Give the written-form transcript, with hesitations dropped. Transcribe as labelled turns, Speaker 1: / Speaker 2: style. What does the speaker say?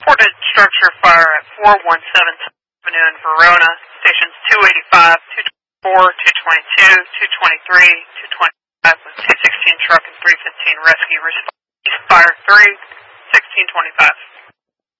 Speaker 1: Reported structure fire at 417 Avenue in Verona. Stations 285, 224, 222, 223, 225 with 216 truck and 315 rescue response. Fire 3, 1625.